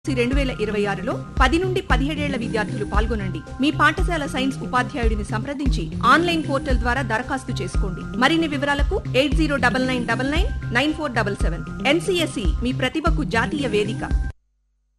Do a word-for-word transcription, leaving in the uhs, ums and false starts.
రెండు వేల ఇరవై ఆరులో పది నుండి పదిహేడేళ్ల విద్యార్థులు పాల్గొనండి. మీ పాఠశాల సైన్స్ ఉపాధ్యాయుడిని సంప్రదించి ఆన్లైన్ పోర్టల్ ద్వారా దరఖాస్తు చేసుకోండి. మరిన్ని వివరాలకు eight zero double nine double nine nine four double seven. ఎన్సీఎస్ఈ మీ ప్రతిభకు జాతీయ వేదిక.